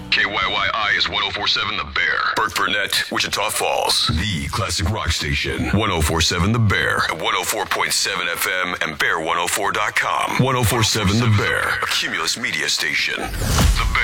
KYYI is 104.7 The Bear. Burke Burnett, Wichita Falls. The classic rock station. 104.7 The Bear. At 104.7 FM and Bear104.com. 104.7 The Bear. A Cumulus media station. The Bear.